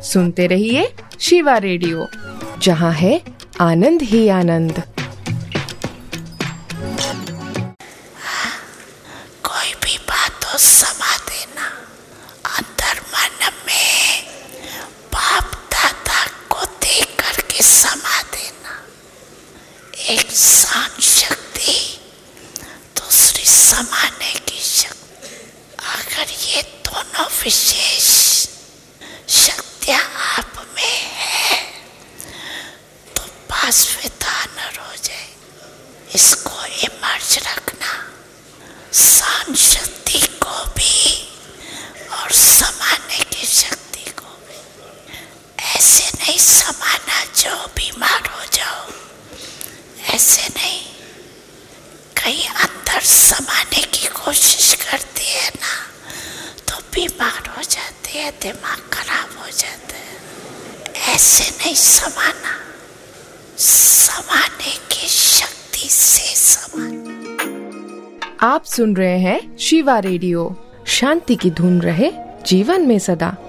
सुनते रहिए शिवा रेडियो, जहाँ है आनंद ही आनंद। कोई भी बात हो समा देना, अंदर मन में बाप दादा को देख करके समा देना। एक शांत शक्ति, दूसरी समाने की शक्ति। अगर ये दोनों विशेष शक्तियाँ आप में है तो पासविता न हो जाए। इसको इमर्ज रखना, शांत शक्ति को भी और समाने की शक्ति को भी। ऐसे नहीं समाना जो बीमार हो जाओ, ऐसे नहीं। कहीं अंदर समाने की कोशिश करती है ना तो बीमार हो जाते हैं, दिमाग खराब हो जाता है। ऐसे नहीं समाना, समाने की शक्ति से समाना। आप सुन रहे हैं शिवा रेडियो। शांति की धुन रहे जीवन में सदा।